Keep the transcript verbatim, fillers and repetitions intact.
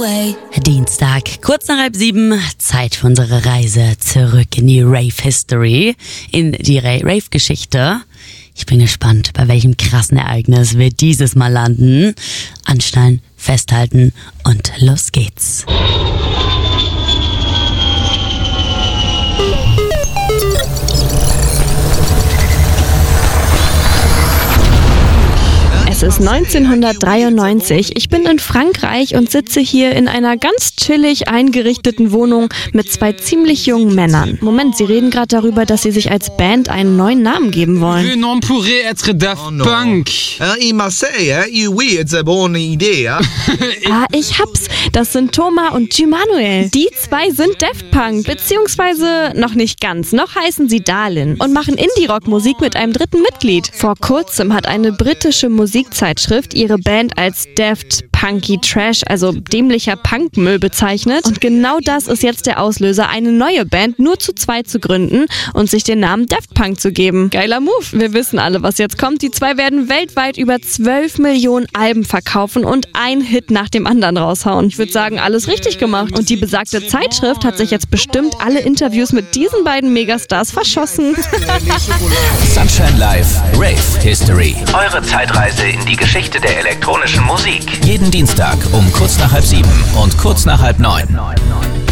away. Dienstag, kurz nach halb sieben, Zeit für unsere Reise zurück in die Rave-History, in die Rave-Geschichte. Ich bin gespannt, bei welchem krassen Ereignis wir dieses Mal landen. Anschnallen, festhalten und los geht's. Es ist neunzehnhundertdreiundneunzig. Ich bin in Frankreich und sitze hier in einer ganz chillig eingerichteten Wohnung mit zwei ziemlich jungen Männern. Moment, sie reden gerade darüber, dass sie sich als Band einen neuen Namen geben wollen. Le nom pourrait être Daft Punk. In Marseille, oui, it's a bonne idee. Ah, ich hab's. Das sind Thomas und Gimanuel. Die zwei sind Daft Punk, beziehungsweise noch nicht ganz. Noch heißen sie Darlin und machen Indie-Rock-Musik mit einem dritten Mitglied. Vor kurzem hat eine britische Musikzeitschrift ihre Band als Daft Punky Trash, also dämlicher Punkmüll, bezeichnet. Und genau das ist jetzt der Auslöser, eine neue Band nur zu zweit zu gründen und sich den Namen Daft Punk zu geben. Geiler Move. Wir wissen alle, was jetzt kommt. Die zwei werden weltweit über zwölf Millionen Alben verkaufen und ein Hit nach dem anderen raushauen. Ich würde sagen, alles richtig gemacht. Und die besagte Zeitschrift hat sich jetzt bestimmt alle Interviews mit diesen beiden Megastars verschossen. Sunshine Live, Rave History. Eure Zeitreise in die Geschichte der elektronischen Musik. Jeden Dienstag um kurz nach halb sieben und kurz nach halb neun.